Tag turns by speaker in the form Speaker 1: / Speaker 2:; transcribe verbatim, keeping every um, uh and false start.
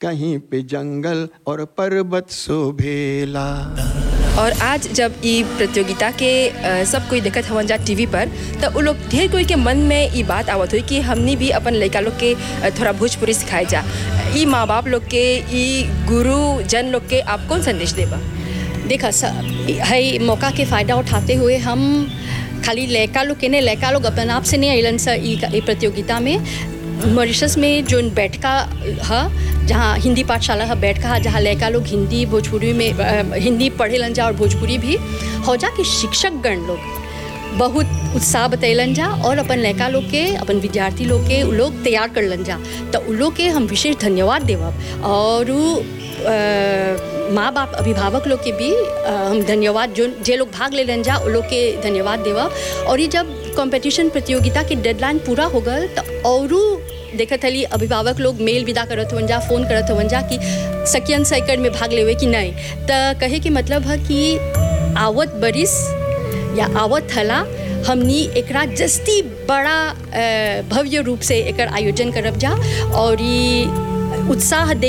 Speaker 1: कहीं पे जंगल और पर्वत शोभेला।
Speaker 2: और आज जब ये प्रतियोगिता के अ, सब कोई देखत हवन जा टीवी पर, तो उ लोग ढेर कोई के मन में ये बात आवत हुई कि हमनी भी अपन लड़का लोग के अ, थोड़ा भोजपुरी सिखाए जा। ई माँ बाप लोग के, ई गुरु जन लोग के आप कौन संदेश देबा?
Speaker 3: देखा है मौका के फ़ायदा उठाते हुए हम खाली लड़का लोग के नहीं, लड़का लोग अपन आप से नहीं अलन सा ई प्रतियोगिता में मॉरिशस में जो बैठका है, जहाँ हिंदी पाठशाला है बैठका है, जहाँ लड़का लोग हिंदी भोजपुरी में आ, हिंदी पढ़े लन जा और भोजपुरी भी हो जा कि शिक्षक गण लोग बहुत उत्साह बतैलन जा और अपन लड़का लोग के, अपन विद्यार्थी लोग के उ लोग तैयार कर लन जा। तो उ लोग के हम विशेष धन्यवाद देवब और माँ बाप अभिभावक लोग के भी आ, हम धन्यवाद जो जे लोग भाग ले लन जा उ लोग के धन्यवाद देवा। और ये जब कंपटीशन प्रतियोगिता के डेडलाइन पूरा हो गल तो और देखत हली अभिभावक लोग मेल विदा करत होवन जा, फ़ोन करत होवन जा कि सकियन सैकड़ में भाग लेवे कि नहीं। तो कहे के मतलब है कि आवत बरिस या आवत हला हमनी एकरा जस्ती बड़ा भव्य रूप से एकर आयोजन करब जा और ये उत्साह